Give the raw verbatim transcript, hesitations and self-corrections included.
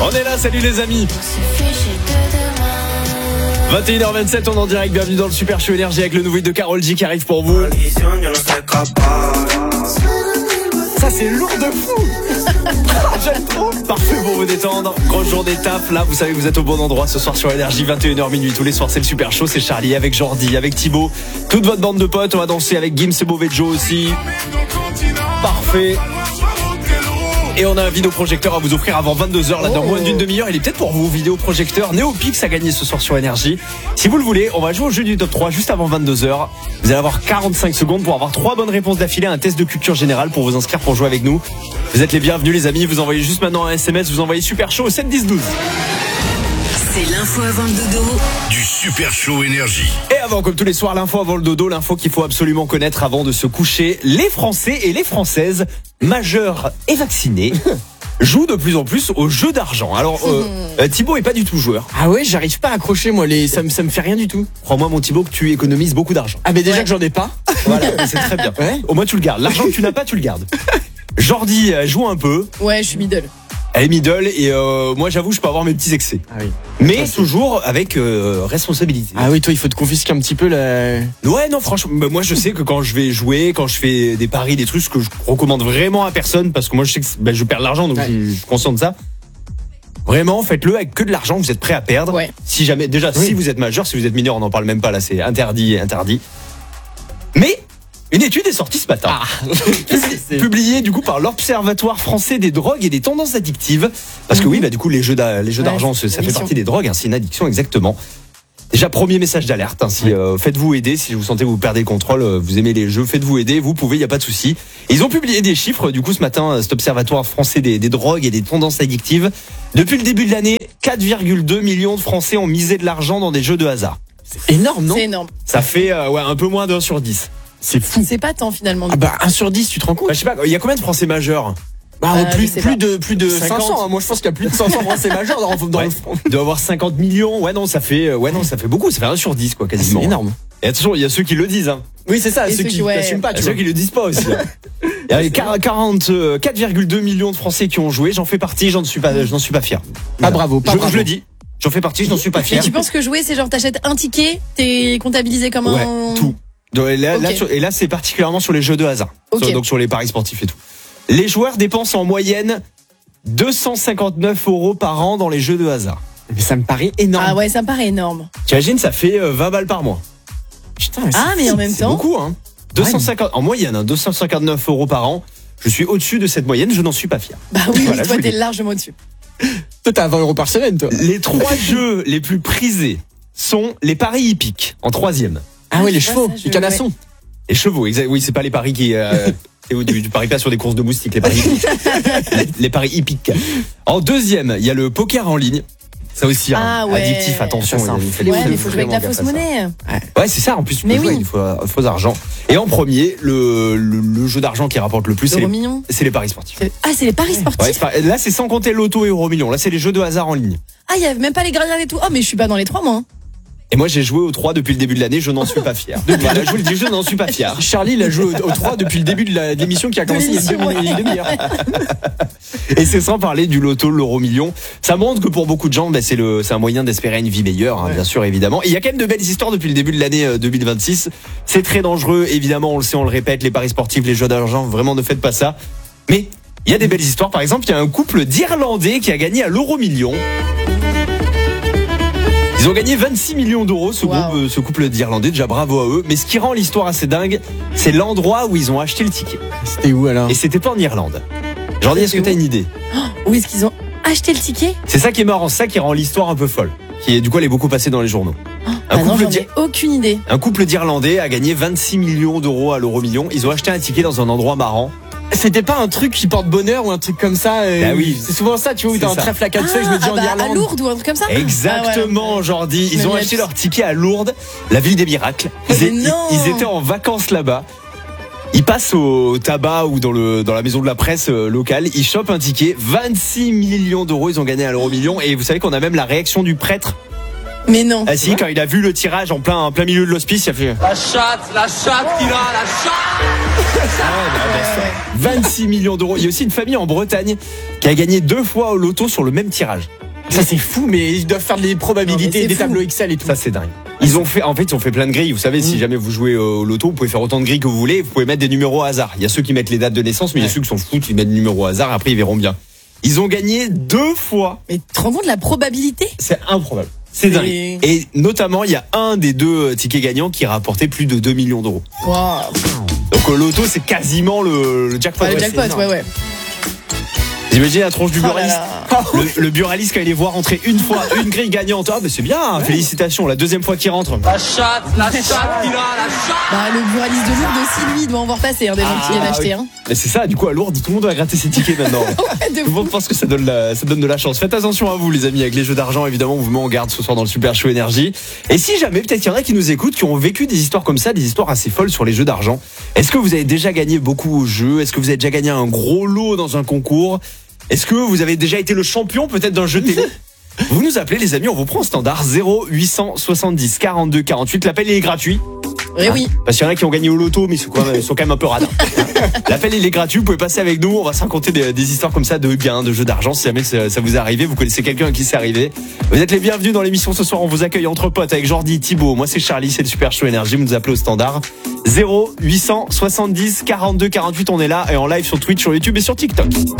On est là, salut les amis. vingt et une heures vingt-sept, on est en direct, bienvenue dans le Super Show Énergie avec le nouveau hit de Karol G qui arrive pour vous. Ça c'est lourd de fou. J'aime trop. Parfait pour vous détendre. Grosse journée taf, là vous savez que vous êtes au bon endroit ce soir sur Énergie, vingt et une heures minuit. Tous les soirs c'est le Super Show, c'est Charlie avec Jordi, avec Thibaut, toute votre bande de potes. On va danser avec Gims et Beauvais Joe aussi. Parfait. Et on a un vidéoprojecteur à vous offrir avant vingt-deux heures, là dans oh. moins d'une demi-heure. Il est peut-être pour vous, vidéoprojecteur Néopix à gagner ce soir sur Énergie. Si vous le voulez, on va jouer au jeu du top trois juste avant vingt-deux heures. Vous allez avoir quarante-cinq secondes pour avoir trois bonnes réponses d'affilée à un test de culture générale pour vous inscrire pour jouer avec nous. Vous êtes les bienvenus les amis, vous envoyez juste maintenant un S M S, vous envoyez Super Show au sept dix douze. C'est l'info avant le dodo du Super Show Énergie. Et avant, comme tous les soirs, l'info avant le dodo, l'info qu'il faut absolument connaître avant de se coucher. Les Français et les Françaises, majeurs et vaccinés, jouent de plus en plus aux jeux d'argent. Alors, euh, Thibaut est pas du tout joueur. Ah ouais, j'arrive pas à accrocher moi, les... ça, me, ça me fait rien du tout. Crois-moi mon Thibaut que tu économises beaucoup d'argent. Ah mais déjà ouais. que j'en ai pas. Voilà, c'est très bien. Ouais. Au moins tu le gardes. L'argent que tu n'as pas, tu le gardes. Jordi joue un peu. Ouais, je suis middle. Elle est middle et euh, moi j'avoue je peux avoir mes petits excès. Ah oui. Mais toi, toujours avec euh, responsabilité. Ah oui, toi il faut te confisquer un petit peu la... Ouais non franchement, bah, moi je sais que quand je vais jouer, quand je fais des paris, des trucs que je recommande vraiment à personne parce que moi je sais que bah, je perds de l'argent donc ouais. je, je suis conscient de ça. Vraiment faites-le avec que de l'argent que vous êtes prêt à perdre. Ouais. Si jamais, déjà oui. si vous êtes majeur, si vous êtes mineur on n'en parle même pas là, c'est interdit, interdit. Mais une étude est sortie ce matin, ah. publiée du coup par l'Observatoire français des drogues et des tendances addictives. Parce que mmh. oui, bah du coup les jeux d'a- les jeux ouais, d'argent, ça fait partie des drogues, hein, c'est une addiction exactement. Déjà premier message d'alerte, hein, si ouais. euh, faites-vous aider, si vous sentez que vous perdez le contrôle, euh, vous aimez les jeux, faites-vous aider, vous pouvez, il y a pas de souci. Ils ont publié des chiffres du coup ce matin, cet Observatoire français des, des drogues et des tendances addictives. Depuis le début de l'année, quatre virgule deux millions de Français ont misé de l'argent dans des jeux de hasard. C'est énorme, non ? C'est énorme. Ça fait euh, ouais un peu moins d'un sur dix. C'est fou. C'est pas tant finalement. Ah bah un sur dix, tu te rends compte ? Bah, je sais pas, il y a combien de Français majeurs ? Bah euh, plus, plus pas. de plus de cinq cents. Hein. Moi je pense qu'il y a plus de cinq cents Français majeurs dans, dans ouais. le front. Il doit y avoir cinquante millions. Ouais non, ça fait ouais non, ça fait beaucoup, ça fait un sur dix quoi quasiment. C'est énorme. Et attention, il y a ceux qui le disent hein. Oui, c'est ça, et ceux, ceux qui ouais. n'assument pas, tu ceux vois. qui le disent pas aussi. Il y a quarante, quatre virgule deux millions de Français qui ont joué, j'en fais partie, j'en suis pas je n'en suis pas fier. Pas bravo, pas je, bravo. Je le dis. J'en fais partie, je n'en suis pas fier. Et tu penses que jouer c'est genre t'achètes un ticket, t'es comptabilisé comme ouais, un tout. Donc, et, là, okay. là, sur, et là, c'est particulièrement sur les jeux de hasard. Okay. Sur, donc sur les paris sportifs et tout. Les joueurs dépensent en moyenne deux cent cinquante-neuf euros par an dans les jeux de hasard. Mais ça me paraît énorme. Ah ouais, ça me paraît énorme. T'imagines, ça fait vingt balles par mois. Putain, mais ah, mais en même c'est temps. beaucoup, hein. deux cent cinquante, en moyenne, hein, deux cent cinquante-neuf euros par an. Je suis au-dessus de cette moyenne, je n'en suis pas fier. Bah oui, voilà, toi, t'es largement au-dessus. Toi, t'as vingt euros par semaine, toi. Les trois jeux les plus prisés sont les paris hippiques, en troisième. Ah, ah ouais, les chevaux, ça, je... les canassons. Ouais. Les chevaux, exact. Oui, c'est pas les paris qui. Euh, du, du paris pas sur des courses de moustiques, les paris hippiques. les, les paris hippiques. En deuxième, il y a le poker en ligne. Ça aussi, ah, hein, ouais. addictif, attention. Ça, il faut ouais, il faut jouer avec la fausse monnaie. Ouais, ouais c'est ça, en plus, tu peux mais jouer oui. avec faux, faux argent. Et en premier, le, le, le jeu d'argent qui rapporte le plus, c'est les, c'est les paris sportifs. Ah, c'est les paris sportifs ouais, c'est pas, là, c'est sans compter l'auto et euro million. Là, c'est les jeux de hasard en ligne. Ah, il y a même pas les gradients et tout. Oh, mais je suis pas dans les trois, moi. Et moi, j'ai joué aux trois depuis le début de l'année, je n'en suis pas fier. Voilà, je vous le dis, je n'en suis pas fier. Charlie, il a joué aux trois depuis le début de, la, de l'émission qui a commencé il y a une demi-heure. Et c'est sans parler du loto, l'euro million. Ça montre que pour beaucoup de gens, bah, c'est, le, c'est un moyen d'espérer une vie meilleure, hein, ouais. bien sûr, évidemment. Et il y a quand même de belles histoires depuis le début de l'année deux mille vingt-six. C'est très dangereux, évidemment, on le sait, on le répète, les paris sportifs, les jeux d'argent, vraiment ne faites pas ça. Mais il y a des belles histoires. Par exemple, il y a un couple d'Irlandais qui a gagné à l'euro million. Ils ont gagné vingt-six millions d'euros, ce, wow. groupe, ce couple d'Irlandais, déjà bravo à eux. Mais ce qui rend l'histoire assez dingue, c'est l'endroit où ils ont acheté le ticket. C'était où alors ? Et c'était pas en Irlande. Jordi, est-ce que t'as une idée ? Oh, où est-ce qu'ils ont acheté le ticket ? C'est ça qui est marrant, c'est ça qui rend l'histoire un peu folle. Qui est, du coup, elle est beaucoup passée dans les journaux. Oh, un, bah couple non, j'en ai aucune idée. Un couple d'Irlandais a gagné vingt-six millions d'euros à l'euro million. Ils ont acheté un ticket dans un endroit marrant. C'était pas un truc qui porte bonheur ou un truc comme ça euh, bah oui. C'est souvent ça, tu vois, où t'as un trèfle à quatre feuilles, je me dis ah en bah, Irlande. À Lourdes ou un truc comme ça. Exactement, ah ouais. Jordi. Ils Mais ont acheté leur ticket à Lourdes, la ville des miracles. Ils, Mais ils, non. ils étaient en vacances là-bas. Ils passent au tabac ou dans, le, dans la maison de la presse euh, locale. Ils chopent un ticket. vingt-six millions d'euros, ils ont gagné à l'euro million. Et vous savez qu'on a même la réaction du prêtre. Mais non. Ah si, quand il a vu le tirage en plein, en plein milieu de l'hospice, il a fait... La chatte, la chatte qu'il a, la chatte. Ah ouais, bah, bah, vingt-six millions d'euros. Il y a aussi une famille en Bretagne qui a gagné deux fois au loto sur le même tirage. Ça c'est fou, mais ils doivent faire des Non, mais probabilités, c'est des fou. tableaux Excel et tout. Ça c'est dingue. Ils ont fait, en fait, ils ont fait plein de grilles. Vous savez, si jamais vous jouez au loto, vous pouvez faire autant de grilles que vous voulez. Vous pouvez mettre des numéros au hasard. Il y a ceux qui mettent les dates de naissance, mais il y a Ouais. ceux qui s'en foutent, ils mettent des numéros au hasard. Après, ils verront bien. Ils ont gagné deux fois. Mais tu te rends compte de la probabilité? C'est improbable. C'est dingue. Et- Et notamment, il y a un des deux tickets gagnants qui a rapporté plus de deux millions d'euros. Wow. Donc, au loto, c'est quasiment le, le jackpot. Ah, le Ouais, jackpot, c'est énorme. ouais, ouais. Vous imaginez la tronche du Oh là buraliste. là. Le, le buraliste, quand il les voit rentrer une fois, une grille gagnante. Ah, mais c'est bien, hein, félicitations. La deuxième fois qu'il rentre. La chatte, la chatte qu'il a, la chatte. Bah, le buraliste de Lourdes aussi, lui, il doit en voir passer, hein, des gens qui viennent Ah, acheter. oui. Hein. Mais c'est ça, du coup, à Lourdes, tout le monde va gratter ses tickets maintenant. Ouais, de Tout le fou. monde pense que ça donne, la, ça donne de la chance. Faites attention à vous, les amis, avec les jeux d'argent. Évidemment, on vous met en garde ce soir dans le Super Show Énergie. Et si jamais, peut-être qu'il y en a qui nous écoutent, qui ont vécu des histoires comme ça, des histoires assez folles sur les jeux d'argent. Est-ce que vous avez déjà gagné beaucoup au jeu? Est-ce que vous avez déjà gagné un gros lot dans un concours? Est-ce que vous avez déjà été le champion peut-être d'un jeu télé? Vous nous appelez, les amis, on vous prend au standard zéro huit cent soixante-dix quarante-deux quarante-huit. L'appel il est gratuit. Eh oui. Parce qu'il y en a qui ont gagné au loto, mais ils sont quand même, ils sont quand même un peu radins. L'appel il est gratuit, vous pouvez passer avec nous, on va se raconter des, des histoires comme ça de gains, de jeux d'argent, si jamais ça, ça vous est arrivé, vous connaissez quelqu'un à qui c'est arrivé. Vous êtes les bienvenus dans l'émission ce soir, on vous accueille entre potes avec Jordi, Thibaut, moi c'est Charlie, c'est le Super Show Énergie, vous nous appelez au standard zéro huit cent soixante-dix quarante-deux quarante-huit, on est là et en live sur Twitch, sur YouTube et sur TikTok.